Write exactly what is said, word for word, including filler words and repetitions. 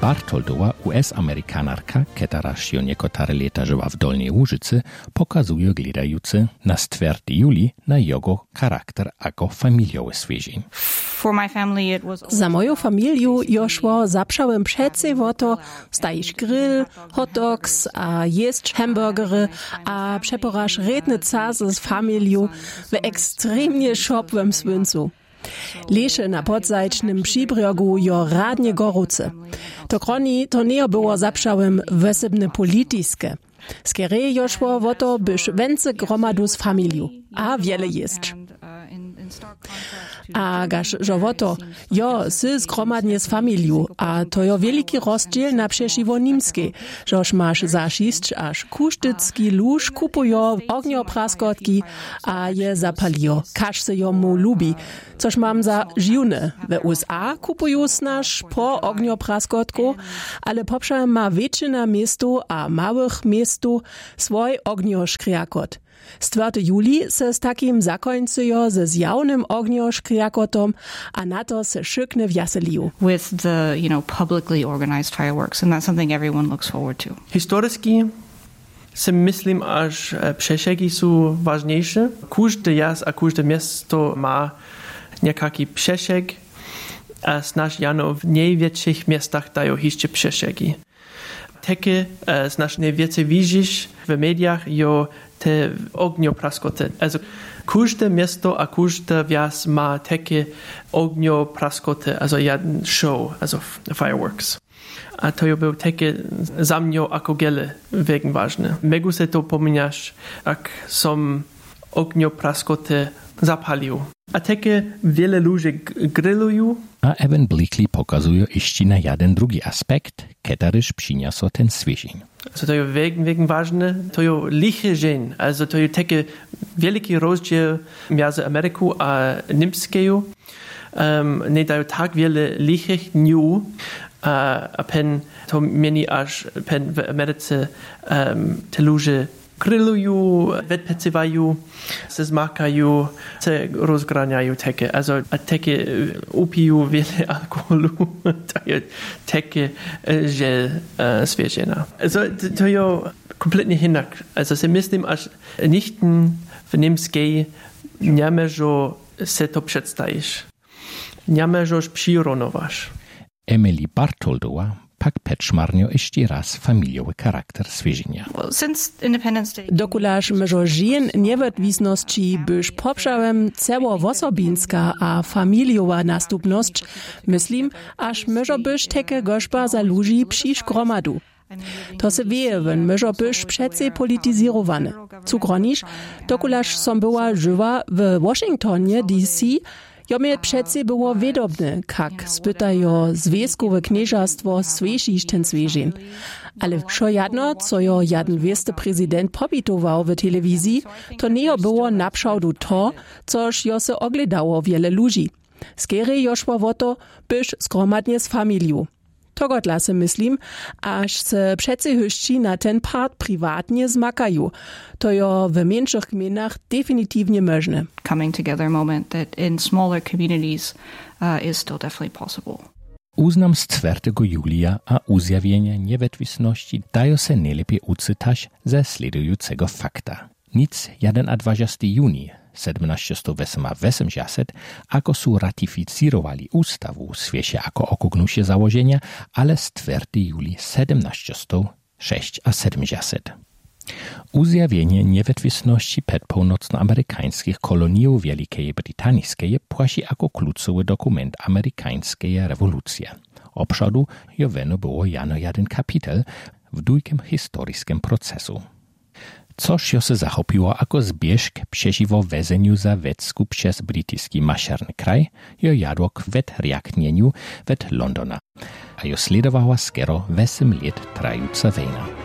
Bartoldowa, U S-Amerykanarka, ketaraż jo niekotare leta żyła w Dolnej Łużycy, pokazuje gledający na czwartego juli na jego charakter jako familiowy swieżeń. Za moją familię joszło zaprzałem przece o to stajić grill, hot dogs, a jeść hamburgery, a przeporaż redny czas z familią w ekstremnie szopwym słońcu. Lesze na podzajcznym przybrogu jo radnie gorące. To kroni to nie było zaprzałem wesebne polityczne. Skiereje joszło o to, byś więcej gromadu z familią, a wiele jest. A gaż, że o to, jo, sy zgromadnie z familią, a to jo wielki rozdziel na przeciwo niemskiej, żeż masz za sześć aż kusztycki lóż kupujo ogniopraskotki, a je zapalijo, każ se jo mu lubi, coż mam za žiwne. W U S A kupują snaż po ogniopraskotku, ale poprzez ma większość miestu a małych miestu swój ognioszkriakot. Z czwartego juli se z takim zakońcują ze zjawnym ognioszkriakotom, a na to se szykne wjaseliją. With the, you know, publicly organized fireworks, and that's something everyone looks forward to. Historyski se myslím, aż przeszegi są ważniejsze. Każdy jas a każde miasto ma niekaki przeszeg, a snaż jano w największych miastach dają jeszcze przeszegi. Takie snaż najwięcej widzisz w mediach, jo te ogniopraskoty. Also każde miasto a każde wjas ma takie ogniopraskoty, also jeden show, also fireworks. A to jo był takie za mnie jako gele wegen ważne. Megu se to pominasz, jak som ogniopraskoty zapalił. A takie wiele ludzi grillują. A Evan Bleakley pokazuje jeszcze na jeden drugi aspekt, kiedyś przyniosło ten swieżeń. Also to jest wegen, wegen ważne, to jest liche dzień, also to jest taki wielki rozdział między Ameryką a Niemską. Um, nie dają tak wiele lichych dniów, a, a pen to mieni aż pen w Ameryce um, te ludzie grillują, wypiecywają, se zmakają, se rozgraniają takie, also a takie upiją wiele alkoholu, to jest takie żel uh, zwierzęta. Also to jest kompletnie inak. Also se myslím, aż nikt w niemskiej nie może se to przedstawić. Nie możesz przyronować. Emily Bartoldowa pak peczmarnio jeszcze raz familiowy charakter swieżenia. Dokularz mężo żien niewidwisności byś poprzałem ceło-wosobinska a familiowa nastupność, myslím, aż mężo byś takie gorzba za ludzi przysz gromadu. To se wieje, wenn mężo byś przece polityzirowany. Cukronisz, dokularz som była żywa w Washingtonie D C, jo mnie przece było wiadomne, jak spytajo związkowe knieżastwo swieżyć ten swieżin. Ale szo jedno, co jo jeden wiesty prezydent pobitował w telewizji, to nie było naprzałdu to, coż jo se ogledało wiele ludzi. Skiery joszło o to, byś zgromadnie z familią. Tego dla se myslím, aż se przece hyszci na ten part prywatnie zmakają. To jo w mniejszych gminach definitywnie możne. Coming together moment that in smaller communities uh, is still definitely possible. Uznam z czwartego julia a uzjawienia niewidwisności dają se najlepiej ucytać ze sledującego fakta. Nic dwudziestego juni siedemnaście osiemdziesiąt ako su ratificirowali ustawu w świecie jako okognusie założenia, ale z czwartego juli siedemnaście siedemdziesiąt. Uzjawienie niewidwisności przed północnoamerykańskich koloniów Wielkiej Brytańskiej płaci jako kluczowy dokument amerykańskiej rewolucji. Obszodu joweno było jano jeden kapitel w długim historycznym procesu. Což jo se zachopiło jako zbieżk przeciwko wezeniu za Wecku przez brytyjski mašerny kraj, jo jadło k wetreaknieniu wet Londona, a jo sledowała skoro osiem lat trająca wojna.